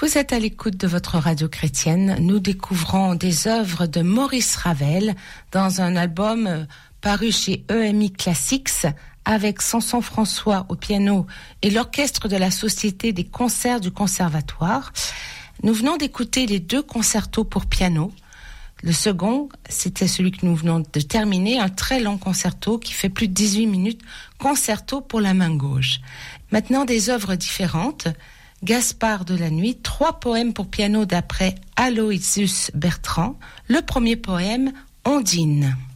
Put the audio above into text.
Vous êtes à l'écoute de votre radio chrétienne. Nous découvrons des œuvres de Maurice Ravel dans un album paru chez EMI Classics avec Samson François au piano et l'orchestre de la Société des concerts du Conservatoire. Nous venons d'écouter les 2 concertos pour piano. Le second, c'était celui que nous venons de terminer, un très long concerto qui fait plus de 18 minutes, concerto pour la main gauche. Maintenant, des œuvres différentes. Gaspard de la Nuit, 3 poèmes pour piano d'après Aloysius Bertrand. Le premier poème, Ondine.